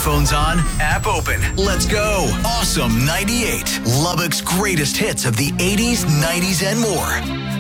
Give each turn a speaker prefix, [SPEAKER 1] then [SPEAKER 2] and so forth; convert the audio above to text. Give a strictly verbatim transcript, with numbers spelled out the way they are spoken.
[SPEAKER 1] Headphones on, app open. Let's go. Awesome ninety-eight. Lubbock's greatest hits of the eighties, nineties, and more.